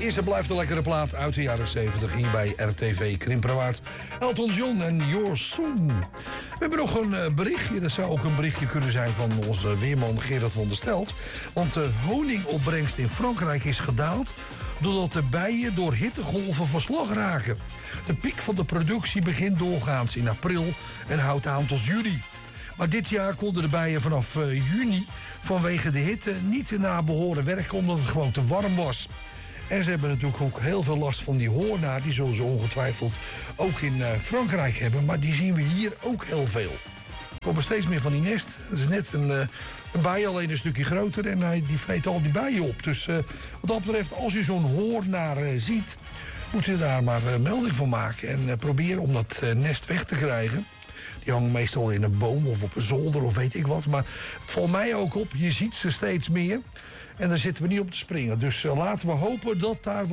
Eerste blijft een lekkere plaat uit de jaren 70 hier bij RTV Krimperwaard. Elton John en Your Song. We hebben nog een berichtje. Dat zou ook een berichtje kunnen zijn van onze weerman Gerard van der Stelt. Want de honingopbrengst in Frankrijk is gedaald doordat de bijen door hittegolven verslag raken. De piek van de productie begint doorgaans in april en houdt aan tot juli. Maar dit jaar konden de bijen vanaf juni vanwege de hitte niet naar behoren werken omdat het gewoon te warm was. En ze hebben natuurlijk ook heel veel last van die hoornaar. Die zullen ze ongetwijfeld ook in Frankrijk hebben. Maar die zien we hier ook heel veel. Er komen steeds meer van die nest. Het is net een bij, alleen een stukje groter. En die vreet al die bijen op. Dus wat dat betreft, als je zo'n hoornaar ziet, moet je daar maar melding van maken. En proberen om dat nest weg te krijgen. Die hangen meestal in een boom of op een zolder of weet ik wat. Maar het valt mij ook op, je ziet ze steeds meer. En daar zitten we niet op te springen. Dus laten we hopen dat daar